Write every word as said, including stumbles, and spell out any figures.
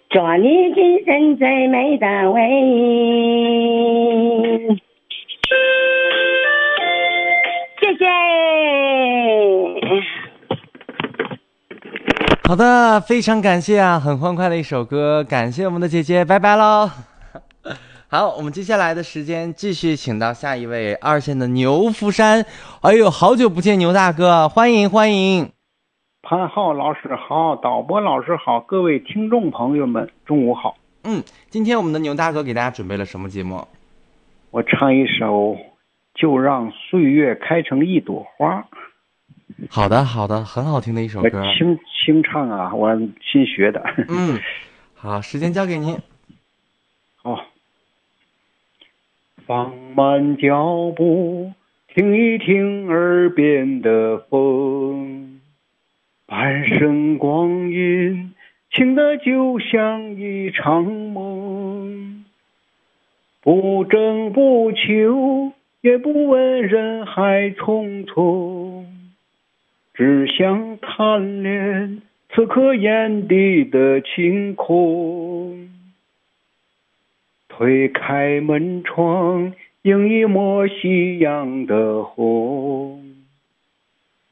做你今生最美的唯一。谢谢。 好的，非常感谢啊，很欢快的一首歌，感谢我们的姐姐，拜拜喽。好，我们接下来的时间继续请到下一位二线的牛福山。哎呦，好久不见牛大哥，欢迎欢迎。 潘浩老师好，导播老师好，各位听众朋友们，中午好。 嗯，今天我们的牛大哥给大家准备了什么节目？ 我唱一首《就让岁月开成一朵花》。 好的好的，很好听的一首歌。 我清清唱啊，我新学的。 嗯，好，时间交给您。 好，放慢脚步，听一听耳边的风，半生光阴，轻的就像一场梦，不争不求，也不问人海匆匆，只想贪恋此刻眼底的晴空。推开门窗，迎一抹夕阳的红，